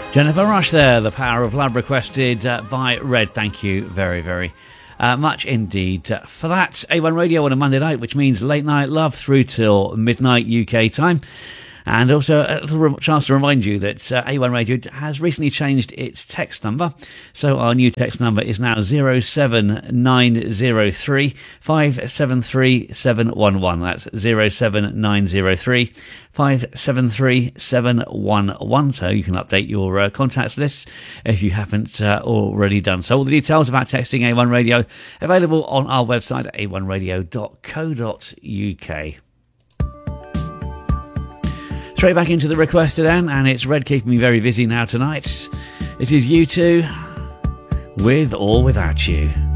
Jennifer Rush there, The Power of Love, requested by Red. Thank you very, very much indeed for that. A1 Radio on a Monday night, which means late night love through till midnight UK time. And also a little chance to remind you that A1 Radio has recently changed its text number. So our new text number is now 07903 573 711. That's 07903 573 711. So you can update your contacts list if you haven't already done so. All the details about texting A1 Radio available on our website at a1radio.co.uk. Straight back into the requested then, and it's Red keeping me very busy now tonight. It is U2 with or without you.